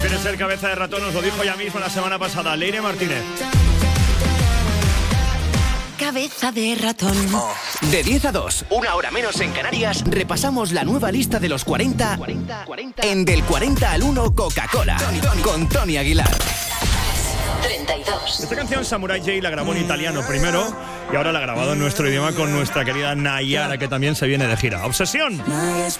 Quiere ser cabeza de ratón, nos lo dijo ya mismo la semana pasada, Leire Martínez. Cabeza de ratón. De 10 a 2, una hora menos en Canarias, repasamos la nueva lista de los 40 en Del 40 al 1 Coca-Cola con Tony Aguilar. 32. Esta canción Samurai J la grabó en italiano primero y ahora la ha grabado en nuestro idioma con nuestra querida Nayara, que también se viene de gira. ¡Obsesión! Nadie es